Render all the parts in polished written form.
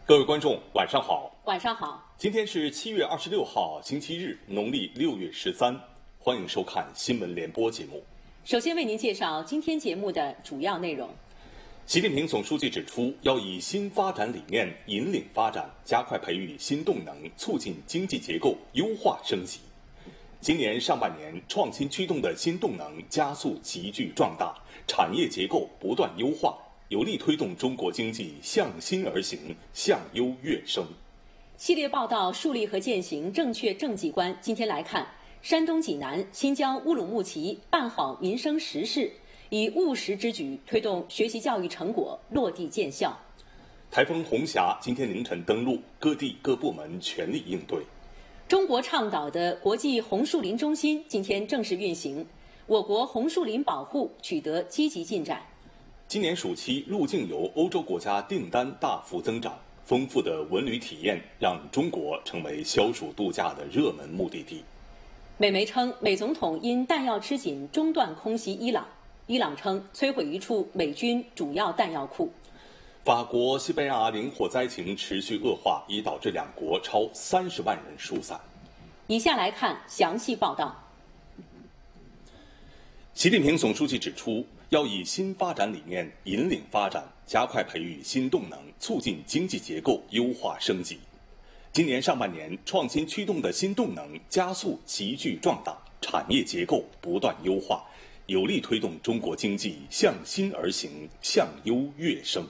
各位观众，晚上好。 晚上好。 今天是7月26号，星期日，农历6月13。欢迎收看新闻联播节目。 首先为您介绍今天节目的主要内容。 习近平总书记指出，要以新发展理念引领发展，加快培育新动能，促进经济结构优化升级。今年上半年，创新驱动的新动能加速急剧壮大，产业结构不断优化，有力推动中国经济向新而行，向优跃升。 系列报道树立和践行正确政绩观。今天来看，山东济南、新疆乌鲁木齐办好民生实事，以务实之举推动学习教育成果落地见效。 台风红霞今天凌晨登陆，各地各部门全力应对。 中国倡导的国际红树林中心今天正式运行，我国红树林保护取得积极进展。 今年暑期入境游欧洲国家订单大幅增长，丰富的文旅体验让中国成为消暑度假的热门目的地。 美媒称，美总统因弹药吃紧中断空袭伊朗，伊朗称摧毁一处美军主要弹药库。 法国、西班牙林火灾情持续恶化，已导致两国超30万人疏散。 以下来看详细报道。 习近平总书记指出，要以新发展理念引领发展，加快培育新动能，促进经济结构优化升级。今年上半年，创新驱动的新动能加速急剧壮大，产业结构不断优化，有力推动中国经济向新而行，向优跃升。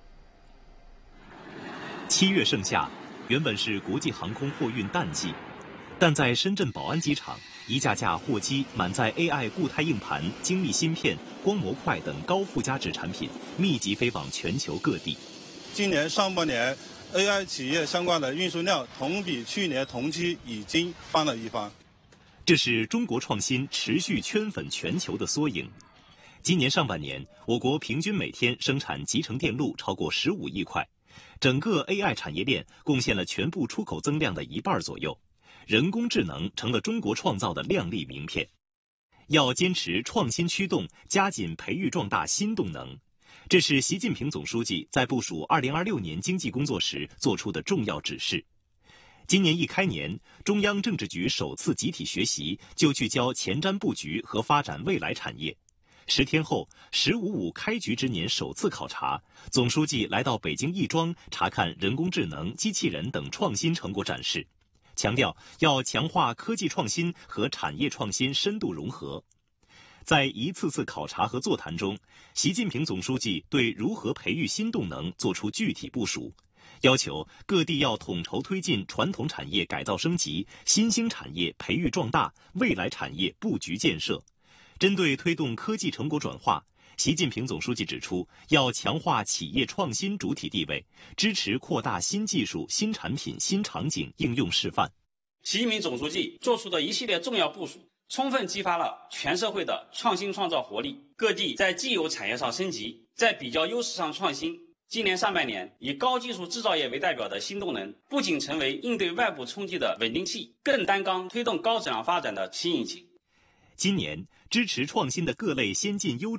7月盛夏，原本是国际航空货运淡季，但在深圳宝安机场，一架架货机满载 AI 固态硬盘、精密芯片、光模块等高附加值产品，密集飞往全球各地。 今年上半年 AI 企业相关的运输量同比去年同期已经翻了一番。 这是中国创新持续圈粉全球的缩影。今年上半年，我国平均每天生产集成电路超过15亿块，整个 AI 产业链贡献了全部出口增量的1半左右。人工智能成了中国创造的亮丽名片。要坚持创新驱动，加紧培育壮大新动能，这是习近平总书记在部署2026年经济工作时作出的重要指示。今年一开年，中央政治局首次集体学习就聚焦前瞻布局和发展未来产业。10天后，“15+5”开局之年首次考察，总书记来到北京亦庄查看人工智能、机器人等创新成果展示，强调要强化科技创新和产业创新深度融合。在一次次考察和座谈中，习近平总书记对如何培育新动能作出具体部署，要求各地要统筹推进传统产业改造升级、新兴产业培育壮大、未来产业布局建设。针对推动科技成果转化，习近平总书记指出，要强化企业创新主体地位，支持扩大新技术、新产品、新场景应用示范。 习近平总书记做出的一系列重要部署，充分激发了全社会的创新创造活力。各地在既有产业上升级，在比较优势上创新。今年上半年，以高技术制造业为代表的新动能，不仅成为应对外部冲击的稳定器，更担纲推动高质量发展的新引擎。 今年，支持创新的各类先进优